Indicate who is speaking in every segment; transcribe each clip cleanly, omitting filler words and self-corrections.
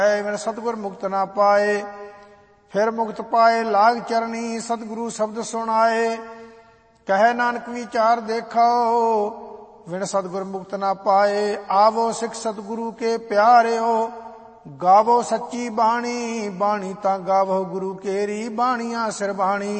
Speaker 1: बिन सतगुर मुक्त ना पाए। फिर मुक्त पाए लाग चरनी, सतगुरु शब्द सुनाए। कहे नानक विचार देखो, बिन सतगुर मुक्त ना पाए। आवो सिख सतगुरु के प्यारे हो, गावो सच्ची बाणी। बाणी ता गावो गुरु केरी, बाणियां सिर बाणी।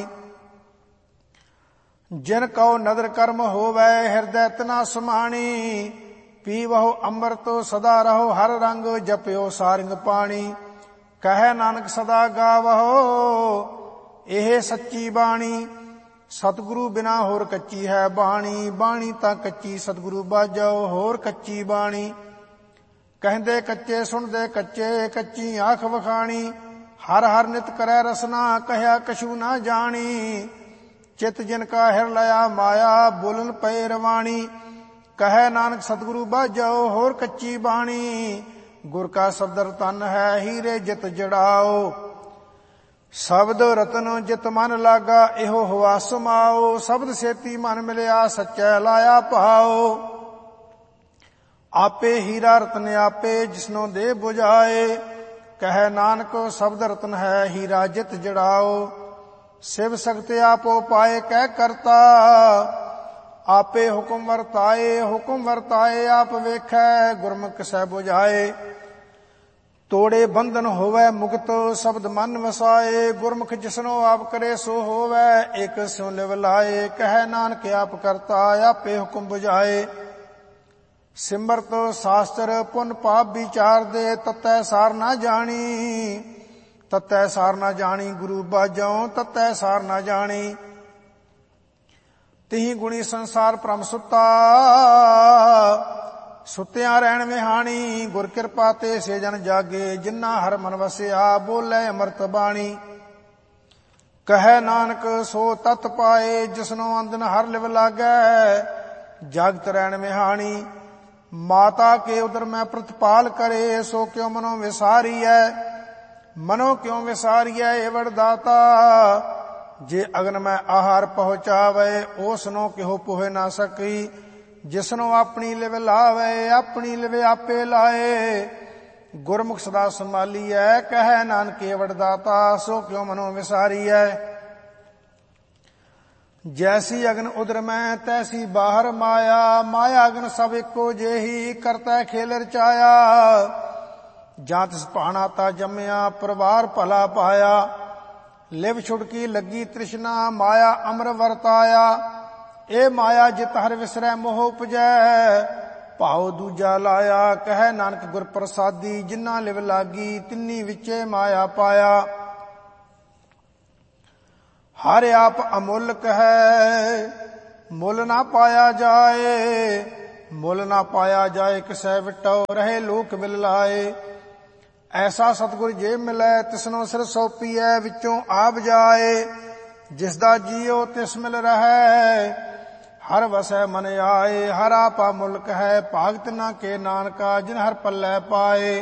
Speaker 1: जिन कहो नदर कर्म होवै, हृदय तना समाणी। पीवहो अमृत सदा रहो, हर रंग जपियो सारंग पाणी। कहे नानक सदा गावहो, एह सच्ची बाणी। सतगुरु बिना होर कच्ची है बाणी। बाणी तां कच्ची सतगुरु बाजो, होर कच्ची बाणी। कहंदे कच्चे सुनदे कच्चे, कच्ची आंख वखाणी। हर हर नित करै रसना, कहया कछु ना जानी। चित जिनका हिर लया माया, बोलन पए रवाणी। कहे नानक सतगुरु बाजो, होर कच्ची बाणी। गुर का शब्द रतन है, हीरे जित जड़ाओ। शब्द रतन जित मन लागा, एहो हुआ समाओ। शब्द सेती मन मिलया, सच्चै लाया पाओ। आपे हीरा रतन आपे, जिसनो दे बुझाए। कहे नानक शब्द रतन है, हीरा जित जड़ाओ। शिव शक्ति आपो पाए कह करता, आपे हुक्म वर्ताए। हुक्म वर्ताए आप वेखै, गुरमुख सह बुझाए। तोड़े बंधन होवै मुक्त, शब्द मन वसाए। गुरमुख जिसनो आप करे सो होवै, एक स्यों लिव लाए। कहे नानक आप करता, आपे हुक्म बुझाए। सिमरत शास्त्र पुन पाप विचार दे, ततै सार ना जानी। ततै सार ना जानी गुरु बाजों, ततै सार ना जानी। तिही गुणी संसार परम सुता, सुत्या रहन विहाणी। गुर कृपा ते से जन जागे, जिन्ना हर मन वसिया। बोले अमृत बाणी। कहे नानक सो तत पाए, जिसनो अंदन हर लिव लागै। जागत रहन विहाणी। माता के उदर में प्रतिपाल करे, सो क्यों मनो विसारियै। मनो क्यों विसारियै एवड़ दाता। जे अग्न में आहार पहुंचावे, ओसनो किहो पोहे ना सकी। जिसनो अपनी लिव लावे, अपनी लिव आपे लाए। गुरमुख सदा संभालियै, कहे नानक एवड़ दाता। सो क्यों मनो विसारियै। जैसी अग्न उदर में, तैसी बाहर माया। माया अग्न सब एको जेही, करता खेल रचाया। जां तिस भाना ता जम्मया, परिवार भला पाया। लिव छुड़की लगी तृष्णा, माया अमर वर्ताया। ए माया जित हर विसरै मोह उपजै, भाव दूजा लाया। कहे नानक गुर प्रसादी, जिन्ना लिव लागी। तिन्नी विचे माया पाया। हर आप अमोलक है, मुल ना पाया जाए। मुल ना पाया जाए, किसै विटो रहे लोक बिल लाए। ऐसा सतगुर जे मिलै, तिसनो सिर सौंपीऐ। विचों आप जाए, जिसदा जियो तिस मिल रहै। हर वसै मन आए, हर आपा मुल्क है। भागत ना के नानका, जिन हर पल्लै पाए।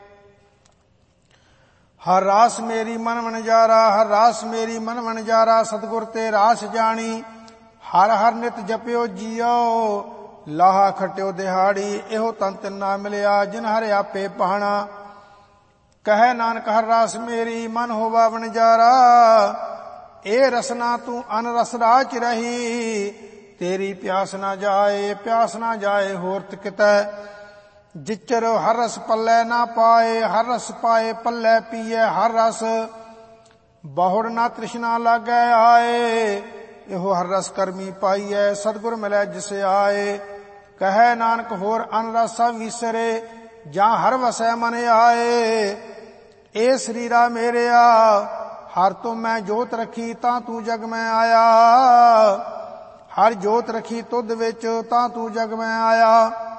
Speaker 1: हर रास मेरी मन वनजारा, हर रास मेरी मन वनजारा। सतगुर ते रास जानी, हर हर नित जपियो जियो। लाहा खट्यो दिहाड़ी, एहो तन तिन्ना मिलिया। जिन हर आपे पाहना। कहे नानक हर रास मेरी, मन होवा वनजारा। ए रसना तू अन रस राच रही। तेरी प्यास ना जाए, प्यास ना जाए होरत कितै। जिचर हर रस पल्लै ना पाए, हर रस पाए पल्लै पीए हर रस। बहुड़ ना तृष्णा लागै आए, एहो हर रस करमी पाइयै। सतगुर मिलै जिस आए। कहे नानक होर अन रस सब विसरे, जां हर वसै मन आए। ए शरीरा मेरेया, हर तो मैं जोत रखी, तां तू जग में आया। हर जोत रखी तुध विच, तां तू जग में आया।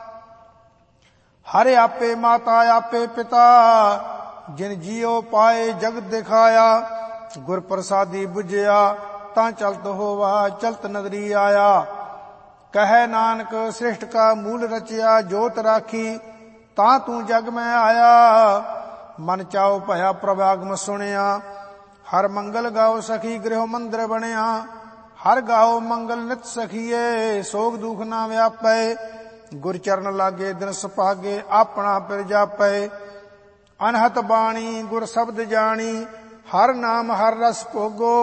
Speaker 1: हर आपे माता आपे पिता, जिन जियो पाए जगत दिखाया। गुर प्रसादी बुझिया, तां चलत होवा चलत नदरी आया। कहे नानक सृष्ट का मूल रचिया, जोत राखी, तां तू जग में आया। मन चाओ भया प्रभागम सुनिया, हर मंगल गाओ सखी गृह मंदिर बनिया। हर गाओ मंगल नित सखीए, सोग दुख ना व्यापै। गुर चरण लागे दिन सुभागे, अपना पिर जापै। ਅਨਹਤ ਬਾਣੀ ਗੁਰ ਸ਼ਬਦ ਜਾਣੀ, ਹਰ ਨਾਮ ਹਰ ਰਸ ਭੋਗੋ।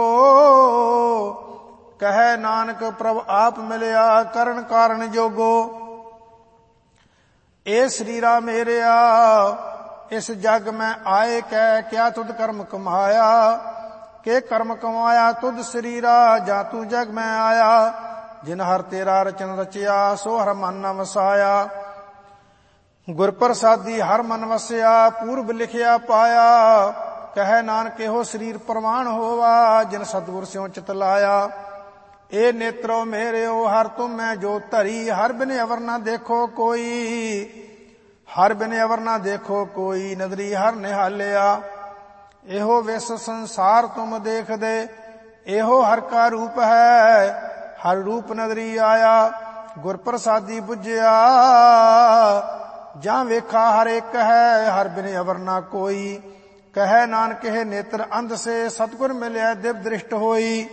Speaker 1: ਕਹੈ ਨਾਨਕ ਪ੍ਰਭ ਆਪ ਮਿਲਿਆ, ਕਰਨ ਕਾਰਨ ਜੋਗੋ। ਏ ਸਰੀਰਾ ਮੇਰਿਆ ਇਸ ਜਗ ਮੈਂ ਆਏ ਕੈ, ਕਿਆ ਤੁਧ ਕਰਮ ਕਮਾਇਆ। ਕੇ ਕਰਮ ਕਮਾਇਆ ਤੁਧ ਸਰੀਰਾ, ਜਾਂ ਤੂੰ ਜਗ ਮੈਂ ਆਇਆ। ਜਿਨ ਹਰ ਤੇਰਾ ਰਚਨ ਰਚਿਆ, ਸੋ ਹਰ ਮਨ ਨ ਵਸਾਇਆ। ਗੁਰ ਪ੍ਰਸਾਦੀ ਹਰ ਮਨ ਵਸਿਆ, ਪੂਰਬ ਲਿਖਿਆ ਪਾਇਆ। ਕਹੈ ਨਾਨਕ ਇਹੋ ਸਰੀਰ ਪ੍ਰਮਾਣ ਹੋਵਾ, ਜਿਨ ਸਤਿਗੁਰ ਸਿਉ ਚਿਤ ਲਾਇਆ। ਏ ਨੇਤਰੋ ਮੇਰਿਓ ਹਰ ਤੁਮੈ ਜੋ ਧਰੀ, ਹਰ ਬਿਨ ਅਵਰ ਨਾ ਦੇਖੋ ਕੋਈ। ਹਰ ਬਿਨ ਅਵਰ ਨਾ ਦੇਖੋ ਕੋਈ, ਨਦਰੀ ਹਰ ਨਿਹਾਲਿਆ। ਇਹੋ ਵਿਸ ਸੰਸਾਰ ਤੁਮ ਦੇਖਦੇ, ਇਹੋ ਹਰ ਕਾ ਰੂਪ ਹੈ। ਹਰ ਰੂਪ ਨਦਰੀ ਆਇਆ, ਗੁਰ ਪ੍ਰਸਾਦੀ ਬੁਝਿਆ। ਜਾਂ ਵੇਖਾ ਹਰ ਇੱਕ ਹੈ, ਹਰ ਬਿਨ ਅਵਰ ਨਾ ਕੋਈ। ਕਹੈ ਨਾਨਕ ਇਹ ਨੇਤਰ ਅੰਧ ਸੇ, ਸਤਿਗੁਰ ਮਿਲਿਆ ਦਿਵ ਦ੍ਰਿਸ਼ਟ ਹੋਈ।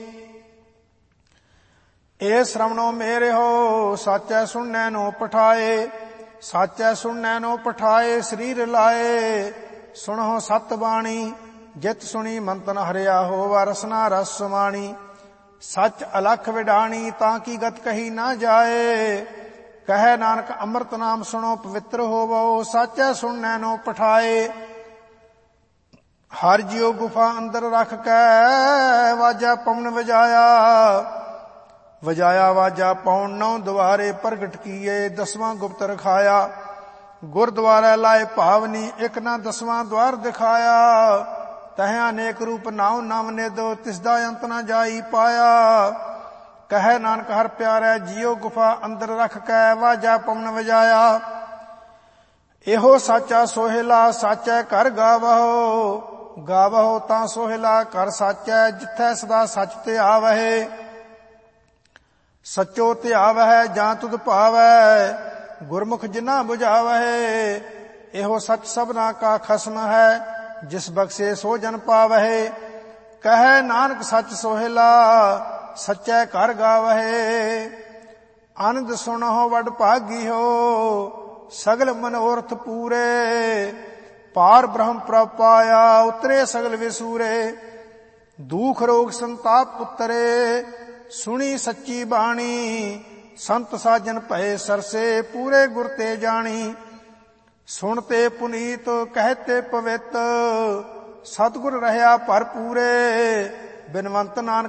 Speaker 1: ਏ ਸ਼੍ਰਵਣੋ ਮੇਰਿਓ ਸਾਚੈ ਸੁਣਨੈ ਨੋ ਪਠਾਏ। ਸਾਚੈ ਸੁਣਨੈ ਨੋ ਪਠਾਏ, ਸਰੀਰ ਲਾਏ। ਸੁਣੋ ਸਤ ਬਾਣੀ, ਜਿਤ ਸੁਣੀ ਮੰਤਨ ਹਰਿਆ ਹੋਵਾ, ਰਸਨਾ ਰਸ ਸਮਾਣੀ। ਸੱਚ ਅਲਖ ਵਿਡਾਣੀ, ਤਾਂ ਕੀ ਗਤ ਕਹੀ ਨਾ ਜਾਏ। ਕਹੈ ਨਾਨਕ ਅੰਮ੍ਰਿਤ ਨਾਮ ਸੁਣੋ ਪਵਿੱਤਰ ਹੋਵੋ, ਸਾਚੈ ਸੁਣਨੈ ਨੋ ਪਠਾਏ। ਹਰ ਜਿਉ ਗੁਫਾ ਅੰਦਰ ਰਖ ਕੈ, ਵਾਜਾ ਪਵਨ ਵਜਾਇਆ। ਵਜਾਇਆ ਵਾਜਾ ਪਉਣ, ਨੌ ਦੁਆਰੇ ਪ੍ਰਗਟ ਕੀਏ, ਦਸਵਾਂ ਗੁਪਤ ਰਖਾਇਆ। ਗੁਰਦੁਆਰਾ ਲਾਏ ਭਾਵਨੀ, ਇੱਕ ਨਾ ਦਸਵਾਂ ਦੁਆਰ ਦਿਖਾਇਆ। ਤਹਿ ਅਨੇਕ ਰੂਪ ਨਾਉ ਨਾਮ ਨਿਦੋ, ਤਿਸਦਾ ਅੰਤ ਨਾ ਜਾਈ ਪਾਇਆ। ਕਹੈ ਨਾਨਕ ਹਰ ਪਿਆਰੈ ਜੀਉ ਗੁਫਾ ਅੰਦਰ ਰਖ ਕੈ, ਵਾਜਾ ਪਵਨ ਵਜਾਇਆ। ਇਹੋ ਸਾਚਾ ਸੋਹਿਲਾ, ਸਾਚੈ ਘਰ ਗਾਵਹੁ। ਗਾਵਹੁ ਤਾਂ ਸੋਹਿਲਾ ਘਰ ਸਾਚੈ, ਜਿੱਥੈ ਸਦਾ ਸੱਚ ਧਿਆਵਹਿ। ਸਚੋ ਧਿਆਵਹਿ ਜਾਂ ਤੁਧ ਭਾਵੈ, ਗੁਰਮੁਖ ਜਿਨਾ ਬੁਝਾਵਹਿ। ਇਹੋ ਸੱਚ ਸਭਨਾ ਕਾ ਖਸਮ ਹੈ, ਜਿਸ ਬਖਸ਼ੇ ਸੋ ਜਨ ਪਾਵਹਿ। ਕਹੈ ਨਾਨਕ ਸੱਚ ਸੋਹਿਲਾ, ਸਚੈ ਘਰ ਗਾਵਹਿ। ਆਨੰਦ ਸੁਣਹੁ ਵਡ ਭਾਗੀਓ, ਸਗਲ ਮਨੋਰਥ ਪੂਰੇ। ਪਾਰ ਬ੍ਰਹਮ ਪ੍ਰਭ ਪਾਇਆ, ਉਤਰੇ ਸਗਲ ਵਿਸੂਰੇ। ਦੁਖ ਰੋਗ ਸੰਤਾਪ ਉਤਰੇ, ਸੁਣੀ ਸੱਚੀ ਬਾਣੀ। ਸੰਤ ਸਾਜਨ ਭਏ ਸਰਸੇ, ਪੂਰੇ ਗੁਰ ਤੇ ਜਾਣੀ। ਸੁਣਤੇ ਪੁਨੀਤ ਕਹਤੇ ਪਵਿੱਤ, ਸਤਿਗੁਰ ਰਹਿਆ ਭਰਪੂਰੇ। ਬਿਨਵੰਤ ਨਾਨਕ